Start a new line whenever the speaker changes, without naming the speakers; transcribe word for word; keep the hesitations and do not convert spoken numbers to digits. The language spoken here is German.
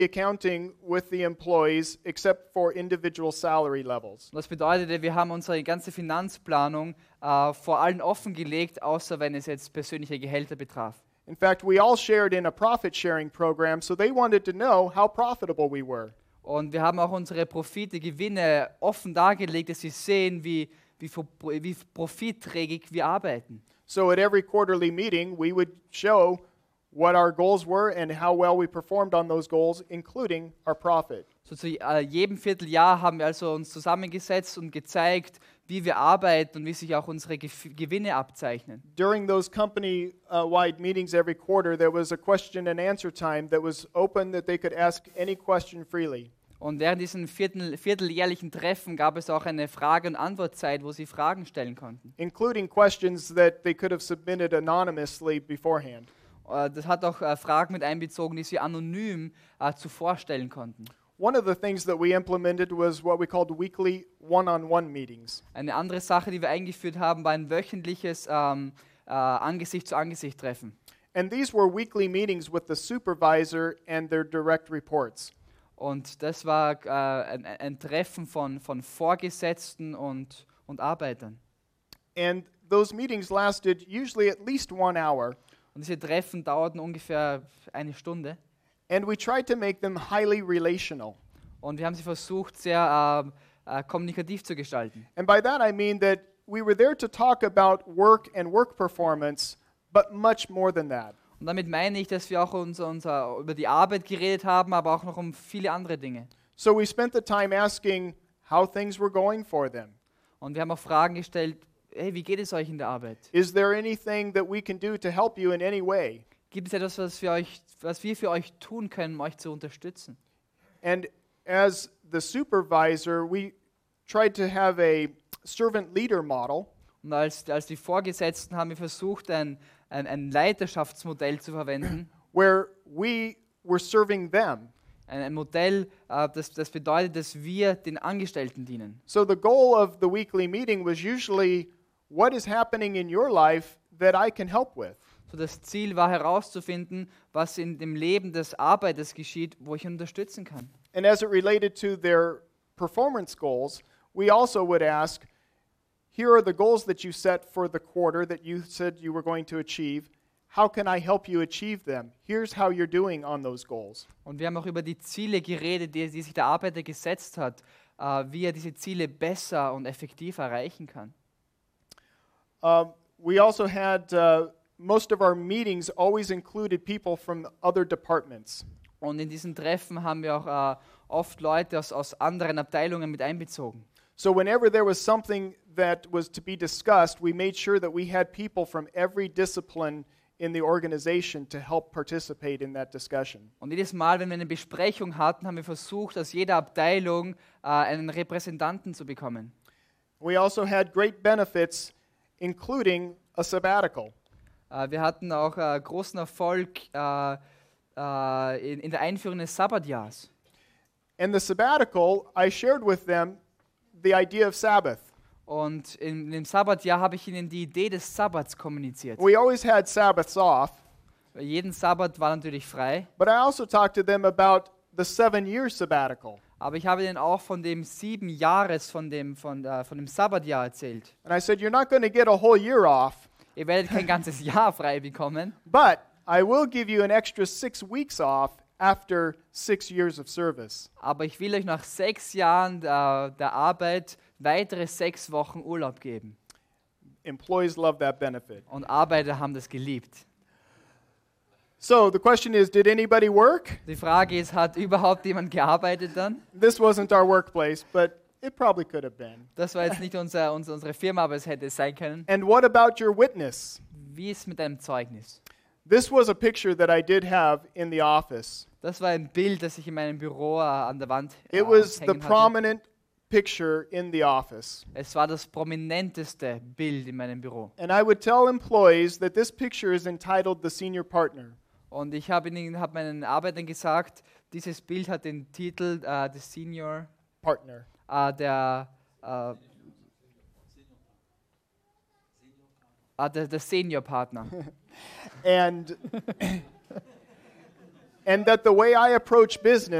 accounting with the employees except for individual salary levels.
Das bedeutete, wir haben unsere ganze Finanzplanung äh, vor allen offengelegt, außer wenn es jetzt persönliche Gehälter betraf.
In fact, we all shared in a profit-sharing program, so they wanted to know how profitable we were.
Und wir haben auch unsere Profite, Gewinne offen dargelegt, dass sie sehen, wie, wie, wie profitträgig wir arbeiten.
So at every quarterly meeting, we would show what our goals were and how well we performed on those goals, including our profit.
So zu äh, jedem Vierteljahr haben wir also uns zusammengesetzt und gezeigt, wie wir arbeiten und wie sich auch unsere Gef- Gewinne abzeichnen.
During those company-wide meetings every quarter, there was a question and answer time that was open that they could ask any question freely.
Und während diesen viertel, vierteljährlichen Treffen gab es auch eine Frage- und Antwortzeit, wo sie Fragen stellen konnten.
Including questions that they could have submitted anonymously beforehand.
Äh, das hat auch äh, Fragen mit einbezogen, die sie anonym äh, zuvor stellen konnten.
One of the things that we implemented was what we called weekly one-on-one meetings.
Eine andere Sache, die wir eingeführt haben, war ein wöchentliches ähm, äh, Angesicht-zu-Angesicht-Treffen.
And these were weekly meetings with the supervisor and their direct reports.
Und das war äh, ein, ein Treffen von, von Vorgesetzten und, und Arbeitern.
And those meetings lasted usually at least one hour.
Und diese Treffen dauerten ungefähr eine Stunde.
And we tried to make them highly relational.
Und wir haben sie versucht, sehr äh, äh, kommunikativ zu gestalten.
And by that I mean that we were there to talk about work and work performance, but much more than that.
Und damit meine ich, dass wir auch unser, unser, über die Arbeit geredet haben, aber auch noch um viele andere Dinge.
So we spent the time asking how things were going for them.
Und wir haben auch Fragen gestellt, hey, wie geht es euch in der Arbeit?
Is there anything that we can do to help you in any way?
Gibt es etwas, was wir, euch, was wir für euch tun können, um euch zu unterstützen?
And as the supervisor, we tried to have a servant leader model.
Und als, als die Vorgesetzten haben wir versucht, ein, ein, ein Leiterschaftsmodell zu verwenden.
Where we were serving them.
Ein, ein Modell, äh, das, das bedeutet, dass wir den Angestellten dienen.
So the goal of the weekly meeting was usually, what is happening in your life that I can help with?
So das Ziel war herauszufinden, was in dem Leben des Arbeiters geschieht, wo ich unterstützen kann.
And as it related to their performance goals, we also would ask, here are the goals that you set for the quarter that you said you were going to achieve. How can I help you achieve them? Here's how you're doing on those goals.
Und wir haben auch über die Ziele geredet, die, die sich der Arbeiter gesetzt hat, äh, wie er diese Ziele besser und effektiv erreichen kann.
Um, we also had, uh, most of our meetings always included people from other departments.
Und in diesen Treffen haben wir auch äh, oft Leute aus, aus anderen Abteilungen mit einbezogen.
So whenever there was something that was to be discussed, we made sure that we had people from every discipline in the organization to help participate in that discussion.
Und jedes Mal, wenn wir eine Besprechung hatten, haben wir versucht, aus jeder Abteilung äh, einen Repräsentanten zu bekommen.
We also had great benefits, including a sabbatical.
Äh, wir hatten auch äh, großen Erfolg äh, äh, in, in der Einführung des Sabbatjahrs.
And the sabbatical, I shared with them the idea of Sabbath.
Und in dem Sabbatjahr habe ich ihnen die Idee des Sabbats kommuniziert.
We always had Sabbaths off,
Weil jeden Sabbat war natürlich frei,
but I also talked to them about the seven-year sabbatical.
aber ich habe ihnen auch von dem sieben Jahres, von dem, von, äh, von dem Sabbatjahr erzählt.
And I said, you're not going to get a whole year off,
Ihr werdet kein ganzes Jahr frei bekommen,
but I will give you an extra six weeks off after six years of service.
aber ich will euch nach sechs Jahren der, der Arbeit weitere sechs Wochen Urlaub geben.
Employees love that benefit.
Und Arbeiter haben das geliebt.
So the question is, did anybody work?
Die Frage ist, hat überhaupt jemand gearbeitet dann?
This wasn't our workplace, but it probably could have been.
Das war jetzt nicht unser, unser, unsere Firma, aber es hätte es sein können.
And what about your witness?
Wie ist es mit deinem Zeugnis?
This was a picture that I did have in the office.
Das war ein Bild, das ich in meinem Büro äh, an der Wand äh,
It was the
hängen hatte.
prominent picture in the office.
Es war das prominenteste Bild in meinem Büro.
And I would tell employees that this picture is entitled The Senior Partner.
Und ich habe ihnen, habe meinen Arbeitern gesagt, dieses Bild hat den Titel äh, des Senior,
Partner.
äh, der, äh, ah, der, der Senior Partner.
And and that the way I approach business